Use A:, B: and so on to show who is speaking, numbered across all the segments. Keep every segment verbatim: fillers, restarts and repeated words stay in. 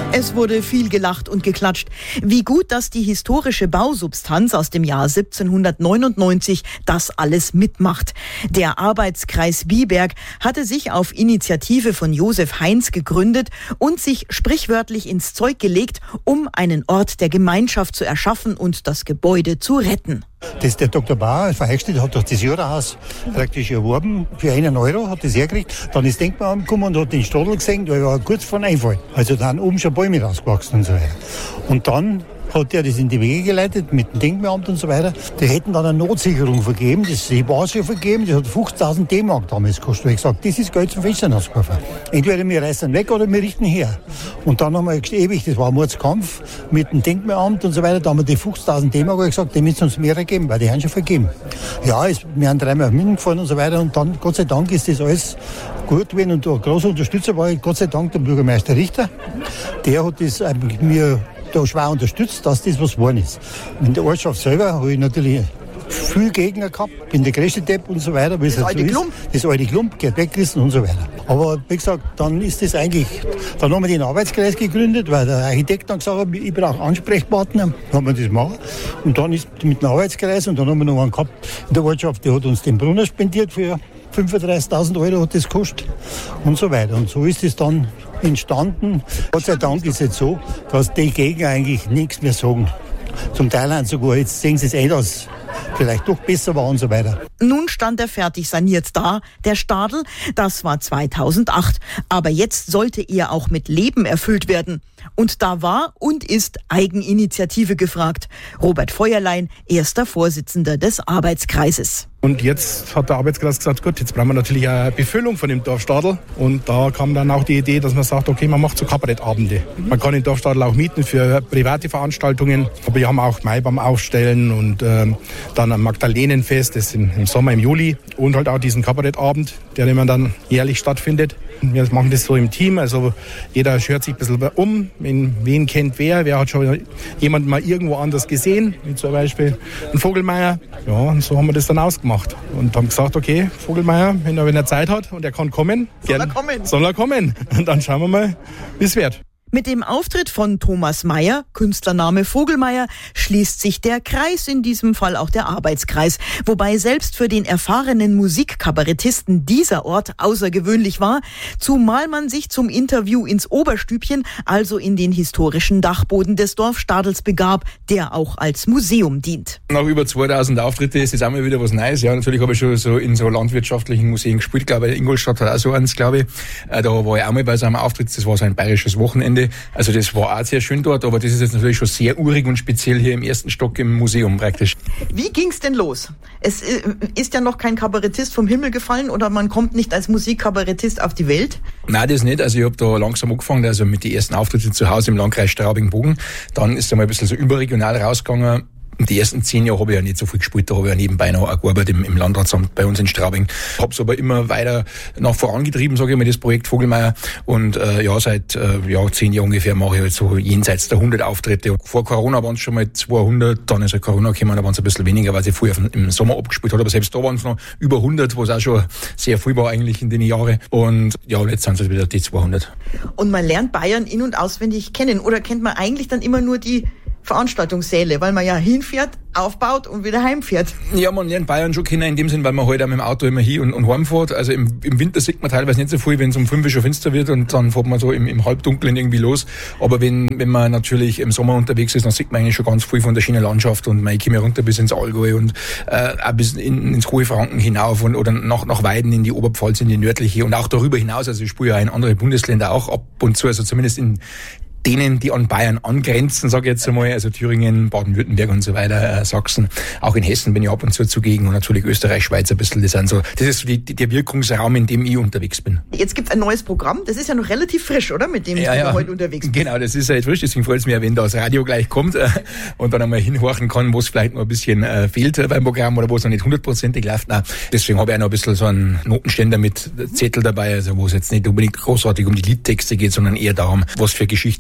A: Es wurde viel gelacht und geklatscht. Wie gut, dass die historische Bausubstanz aus dem Jahr siebzehnhundertneunundneunzig das alles mitmacht. Der Arbeitskreis Biberg hatte sich auf Initiative von Josef Heinz gegründet und sich sprichwörtlich ins Zeug gelegt, um einen Ort der Gemeinschaft zu erschaffen und das Gebäude zu retten.
B: Das der Doktor Bauer von Eichstätt hat doch das Jurahaus praktisch erworben. Für einen Euro hat das hergekriegt. Dann ist das Denkmal angekommen und hat den Stadel gesehen, da war kurz vor dem Einfall. Also da sind oben schon Bäume rausgewachsen und so weiter. Und dann hat er das in die Wege geleitet mit dem Denkmalamt und so weiter. Die hätten dann eine Notsicherung vergeben, das war schon vergeben, das hat fünfzigtausend D-Mark damals gekostet. Ich habe gesagt, das ist Geld zum Fenster kaufen. Entweder wir reißen weg oder wir richten her. Und dann haben wir ewig, das war ein Mordskampf mit dem Denkmalamt und so weiter, da haben wir die fünfzigtausend D-Mark gesagt, die müssen uns mehrere geben, weil die haben schon vergeben. Ja, es, wir haben dreimal auf München gefahren und so weiter und dann, Gott sei Dank, ist das alles gut gewesen und ein großer Unterstützer war, Gott sei Dank, der Bürgermeister Richter. Der hat das mir da schwer unterstützt, dass das was geworden ist. In der Ortschaft selber habe ich natürlich viel Gegner gehabt, bin der größte Depp und so weiter.
A: Das, das alte so Klump?
B: Das alte Klump, geht weggerissen und so weiter. Aber wie gesagt, dann ist das eigentlich, dann haben wir den Arbeitskreis gegründet, weil der Architekt dann gesagt hat, ich brauche Ansprechpartner, dann haben wir das gemacht. Und dann ist mit dem Arbeitskreis und dann haben wir noch einen gehabt in der Ortschaft, der hat uns den Brunner spendiert für fünfunddreißigtausend Euro hat das gekostet und so weiter. Und so ist es dann entstanden. Gott sei Dank ist es jetzt so, dass die Gegner eigentlich nichts mehr sagen. Zum Teil haben sogar, jetzt sehen sie es eh, dass vielleicht doch besser war und so weiter.
A: Nun stand er fertig saniert da, der Stadel. Das war zweitausendacht. Aber jetzt sollte er auch mit Leben erfüllt werden. Und da war und ist Eigeninitiative gefragt. Robert Feuerlein, erster Vorsitzender des Arbeitskreises.
C: Und jetzt hat der Arbeitskreis gesagt, gut, jetzt brauchen wir natürlich eine Befüllung von dem Dorfstadel. Und da kam dann auch die Idee, dass man sagt, okay, man macht so Kabarettabende. Man kann den Dorfstadel auch mieten für private Veranstaltungen. Aber wir haben auch Maibaum aufstellen und ähm, dann ein Magdalenenfest, das im, im Sommer, im Juli. Und halt auch diesen Kabarettabend, der immer dann jährlich stattfindet. Wir machen das so im Team, also jeder hört sich ein bisschen um, wen, wen kennt wer, wer hat schon jemanden mal irgendwo anders gesehen, wie zum Beispiel ein Vogelmeier. Ja, und so haben wir das dann ausgemacht und haben gesagt, okay, Vogelmeier, wenn er, wenn er Zeit hat und er kann kommen,
A: soll
C: gern,
A: er kommen.
C: Soll er kommen. Und dann schauen wir mal, wie es wird.
A: Mit dem Auftritt von Thomas Meyer, Künstlername Vogelmeier, schließt sich der Kreis, in diesem Fall auch der Arbeitskreis. Wobei selbst für den erfahrenen Musikkabarettisten dieser Ort außergewöhnlich war, zumal man sich zum Interview ins Oberstübchen, also in den historischen Dachboden des Dorfstadels begab, der auch als Museum dient.
D: Nach über zweitausend Auftritte ist das auch mal wieder was Neues. Ja, natürlich habe ich schon so in so landwirtschaftlichen Museen gespielt, glaube ich, Ingolstadt hat auch so eins, glaube ich. Da war ich auch mal bei so einem Auftritt, das war so ein bayerisches Wochenende. Also das war auch sehr schön dort, aber das ist jetzt natürlich schon sehr urig und speziell hier im ersten Stock im Museum praktisch.
A: Wie ging's denn los? Es ist ja noch kein Kabarettist vom Himmel gefallen oder man kommt nicht als Musikkabarettist auf die Welt?
D: Nein, das nicht. Also ich habe da langsam angefangen, also mit den ersten Auftritten zu Hause im Landkreis Straubing-Bogen. Dann ist es mal ein bisschen so überregional rausgegangen. Die ersten zehn Jahre habe ich ja nicht so viel gespielt, da habe ich ja nebenbei noch auch gearbeitet im, im Landratsamt bei uns in Straubing. Habe es aber immer weiter nach vorangetrieben, sage ich mal, das Projekt Vogelmeier. Und äh, ja, seit äh, ja, zehn Jahren ungefähr mache ich halt so jenseits der hundert Auftritte. Vor Corona waren es schon mal zweihundert, dann ist halt Corona gekommen, da waren es ein bisschen weniger, weil ich früher im Sommer abgespielt habe. Aber selbst da waren es noch über hundert, was auch schon sehr viel war eigentlich in den Jahren. Und ja, jetzt sind es halt wieder die zweihundert.
A: Und man lernt Bayern in- und auswendig kennen. Oder kennt man eigentlich dann immer nur die Veranstaltungssäle, weil man ja hinfährt, aufbaut und wieder heimfährt?
D: Ja, man lernt Bayern schon kennen in dem Sinn, weil man halt auch mit dem Auto immer hin und, und heimfährt. Also im, im Winter sieht man teilweise nicht so viel, wenn es um fünf Uhr schon finster wird und dann fährt man so im, im Halbdunklen irgendwie los. Aber wenn wenn man natürlich im Sommer unterwegs ist, dann sieht man eigentlich schon ganz viel von der schönen Landschaft und man kommt runter bis ins Allgäu und äh, auch bis in, ins hohe Franken hinauf und oder nach, nach Weiden in die Oberpfalz, in die nördliche und auch darüber hinaus. Also ich spiele ja in andere Bundesländer auch ab und zu, also zumindest in denen, die an Bayern angrenzen, sage ich jetzt einmal, also Thüringen, Baden-Württemberg und so weiter, äh, Sachsen. Auch in Hessen bin ich ab und zu zugegen und natürlich Österreich, Schweiz ein bisschen. Das sind so, das ist so die, die, der Wirkungsraum, in dem ich unterwegs bin.
A: Jetzt gibt's ein neues Programm, das ist ja noch relativ frisch, oder? Mit dem
D: ja,
A: du
D: ja.
A: heute unterwegs bist.
D: Genau, das ist ja jetzt frisch, deswegen freut es mich, wenn da das Radio gleich kommt äh, und dann einmal hinhorchen kann, wo es vielleicht noch ein bisschen äh, fehlt äh, beim Programm oder wo es noch nicht hundertprozentig läuft. Nein, deswegen habe ich auch noch ein bisschen so einen Notenständer mit Zettel dabei, also wo es jetzt nicht unbedingt großartig um die Liedtexte geht, sondern eher darum, was für Geschichte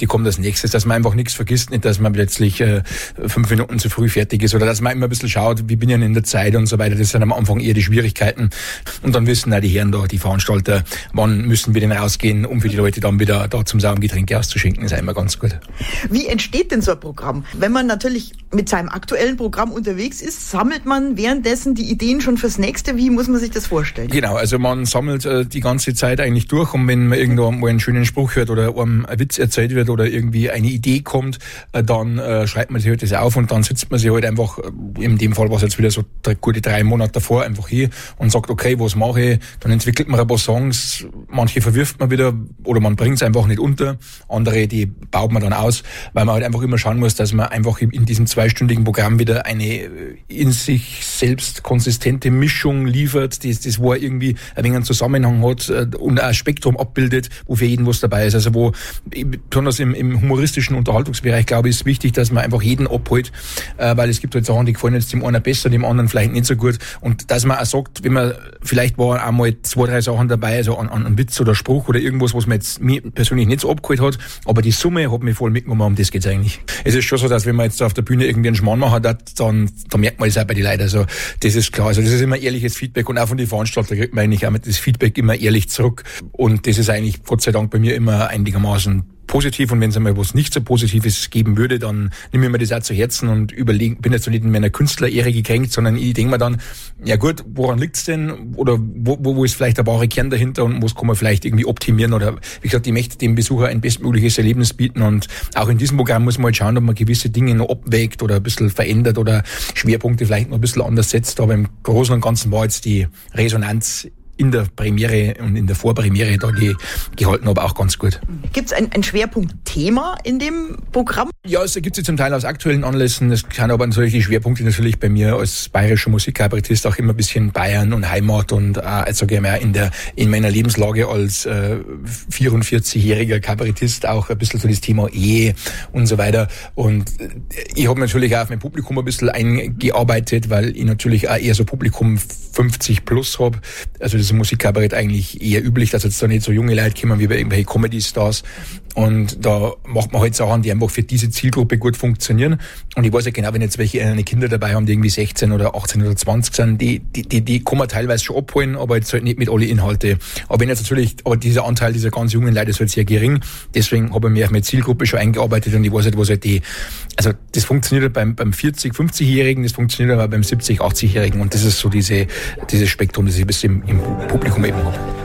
D: kommt als nächstes, dass man einfach nichts vergisst, nicht, dass man plötzlich äh, fünf Minuten zu früh fertig ist oder dass man immer ein bisschen schaut, wie bin ich denn in der Zeit und so weiter. Das sind am Anfang eher die Schwierigkeiten. Und dann wissen auch die Herren da, die Veranstalter, wann müssen wir denn rausgehen, um für die Leute dann wieder da zum sauren Getränke auszuschenken, ist immer ganz gut.
A: Wie entsteht denn so ein Programm? Wenn man natürlich mit seinem aktuellen Programm unterwegs ist, sammelt man währenddessen die Ideen schon fürs nächste? Wie muss man sich das vorstellen?
D: Genau, also man sammelt äh, die ganze Zeit eigentlich durch und wenn man irgendwo mal einen schönen Spruch hört oder einem ein Witz erzählt wird oder irgendwie eine Idee kommt, äh, dann äh, schreibt man sich halt das auf und dann sitzt man sich halt einfach, äh, in dem Fall war es jetzt wieder so drei, gute drei Monate davor, einfach hier und sagt, okay, was mache ich? Dann entwickelt man ein paar Songs, manche verwirft man wieder oder man bringt es einfach nicht unter, andere, die baut man dann aus, weil man halt einfach immer schauen muss, dass man einfach in diesem zweistündigen Programm wieder eine in sich selbst konsistente Mischung liefert, das, das wo er irgendwie ein wenig einen Zusammenhang hat und ein Spektrum abbildet, wo für jeden was dabei ist. Also wo, besonders im, im humoristischen Unterhaltungsbereich, glaube ich, ist wichtig, dass man einfach jeden abholt, äh, weil es gibt halt Sachen, die gefallen jetzt dem einen besser, dem anderen vielleicht nicht so gut. Und dass man auch sagt, wenn man, vielleicht war einmal zwei, drei Sachen dabei, also an, an, an Witz oder Spruch oder irgendwas, was man jetzt mir persönlich nicht so abgeholt hat, aber die Summe hat mich voll mitgenommen, um das geht's eigentlich. Es ist schon so, dass wenn man jetzt auf der Bühne irgendwie einen Schmarrn machen hat, dann, dann merkt man das auch bei den Leuten. Also das ist klar. Also das ist immer ehrliches Feedback und auch von den Veranstaltern kriegt man eigentlich auch das Feedback immer ehrlich zurück. Und das ist eigentlich Gott sei Dank bei mir immer einigermaßen positiv und wenn es einmal was nicht so Positives geben würde, dann nehme ich mir das auch zu Herzen und überlege, bin jetzt so nicht in meiner Künstlerehre gekränkt, sondern ich denke mir dann, ja gut, woran liegt's denn oder wo, wo, wo ist vielleicht der wahre Kern dahinter und was kann man vielleicht irgendwie optimieren oder wie gesagt, ich möchte dem Besucher ein bestmögliches Erlebnis bieten und auch in diesem Programm muss man halt schauen, ob man gewisse Dinge noch abwägt oder ein bisschen verändert oder Schwerpunkte vielleicht noch ein bisschen anders setzt, aber im Großen und Ganzen war jetzt die Resonanz in der Premiere und in der Vorpremiere da die gehalten, aber auch ganz gut.
A: Gibt es ein, ein Schwerpunktthema in dem Programm?
D: Ja, es gibt es zum Teil aus aktuellen Anlässen. Es kann aber natürlich die Schwerpunkte natürlich bei mir als bayerischer Musikkabarettist auch immer ein bisschen Bayern und Heimat und äh, sage ich mal in der in meiner Lebenslage als äh, vierundvierzigjähriger Kabarettist auch ein bisschen so das Thema Ehe und so weiter. Und ich habe natürlich auch auf mein Publikum ein bisschen eingearbeitet, weil ich natürlich auch eher so Publikum fünfzig plus habe. Also das ist im Musikkabarett eigentlich eher üblich, dass jetzt da nicht so junge Leute kommen wie bei irgendwelchen Comedy-Stars. Und da macht man halt Sachen, die einfach für diese Zielgruppe gut funktionieren. Und ich weiß ja genau, wenn jetzt welche eine Kinder dabei haben, die irgendwie sechzehn oder achtzehn oder zwanzig sind, die, die, die, die kann man teilweise schon abholen, aber jetzt halt nicht mit alle Inhalte. Aber wenn jetzt natürlich, aber dieser Anteil dieser ganz jungen Leute ist halt sehr gering. Deswegen habe ich mich auf meine Zielgruppe schon eingearbeitet und ich weiß halt, was halt die, also das funktioniert halt beim, beim vierzig-, fünfzigjährigen, das funktioniert aber beim siebzig-, achtzigjährigen und das ist so diese, dieses Spektrum, das ich bis im, im Publikum eben habe.